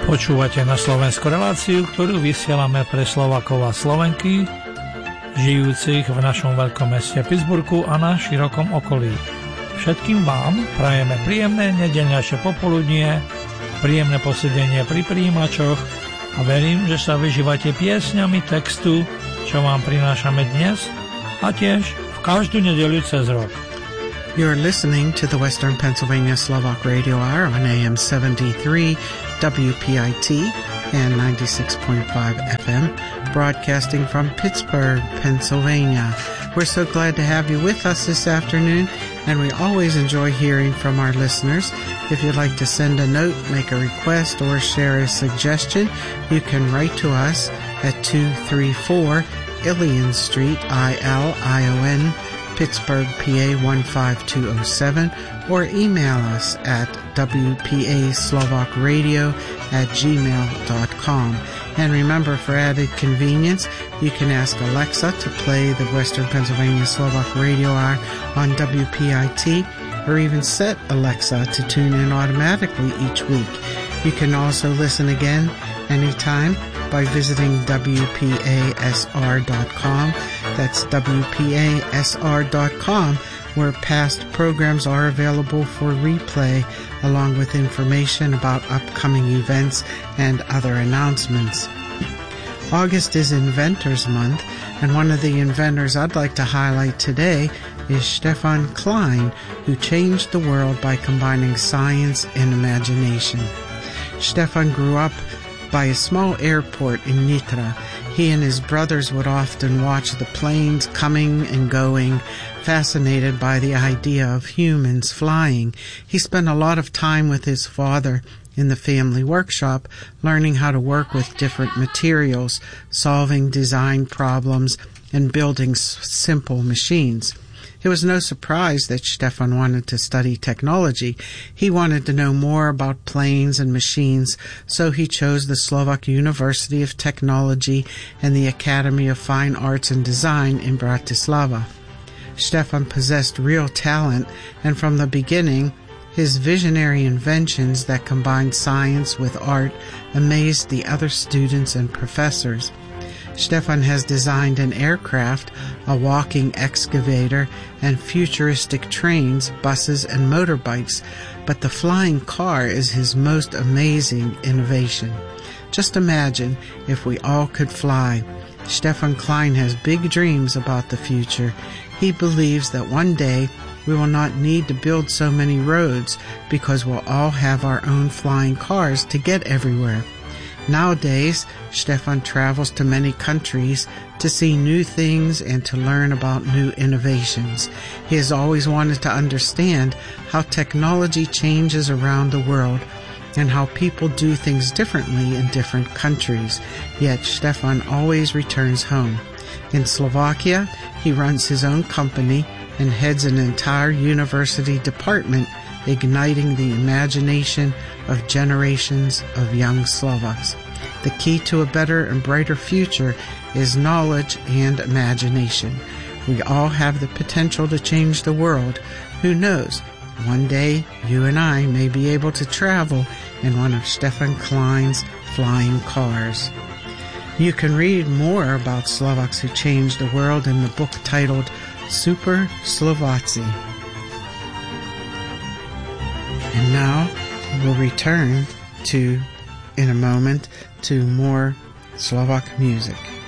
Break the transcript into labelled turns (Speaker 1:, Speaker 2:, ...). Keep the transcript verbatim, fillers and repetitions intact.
Speaker 1: Počúvate na Slovensku reláciu, ktorú vysielame pre Slovákov a Slovenky, žijúcich v našom veľkom meste Pittsburghu a na širokom okolí. Všetkým vám prajeme príjemné nedeľnejšie popoludnie, príjemné posedenie pri prijímačoch a verím, že sa vyžívate piesňami textu, čo vám prinášame dnes a tiež v každú nedeľu cez rok.
Speaker 2: You're listening to the Western Pennsylvania Slovak Radio Hour on A M seventy-three W P I T and ninety-six point five F M, broadcasting from Pittsburgh, Pennsylvania. We're so glad to have you with us this afternoon, and we always enjoy hearing from our listeners. If you'd like to send a note, make a request, or share a suggestion, you can write to us at two thirty-four Ilion Street, I L I O N, Pittsburgh, P A one five two oh seven, or email us at W P A Slovak Radio at gmail dot com. And remember, for added convenience, you can ask Alexa to play the Western Pennsylvania Slovak Radio Hour on W P I T, or even set Alexa to tune in automatically each week. You can also listen again anytime by visiting W P A S R dot com. That's W P A S R dot com, where past programs are available for replay, along with information about upcoming events and other announcements. August is Inventors Month, and one of the inventors I'd like to highlight today is Stefan Klein, who changed the world by combining science and imagination. Stefan grew up by a small airport in Nitra. He and his brothers would often watch the planes coming and going, fascinated by the idea of humans flying. He spent a lot of time with his father in the family workshop, learning how to work with different materials, solving design problems, and building s- simple machines. It was no surprise that Stefan wanted to study technology. He wanted to know more about planes and machines, so he chose the Slovak University of Technology and the Academy of Fine Arts and Design in Bratislava. Stefan possessed real talent, and from the beginning, his visionary inventions that combined science with art amazed the other students and professors. Stefan has designed an aircraft, a walking excavator, and futuristic trains, buses, and motorbikes, but the flying car is his most amazing innovation. Just imagine if we all could fly. Stefan Klein has big dreams about the future. He believes that one day we will not need to build so many roads because we'll all have our own flying cars to get everywhere. Nowadays, Stefan travels to many countries to see new things and to learn about new innovations. He has always wanted to understand how technology changes around the world and how people do things differently in different countries. Yet Stefan always returns home. In Slovakia, he runs his own company and heads an entire university department, igniting the imagination of generations of young Slovaks. The key to a better and brighter future is knowledge and imagination. We all have the potential to change the world. Who knows? One day, you and I may be able to travel in one of Stefan Klein's flying cars. You can read more about Slovaks who changed the world in the book titled Super Slováci. And now we'll return to, in a moment, to more Slovak music.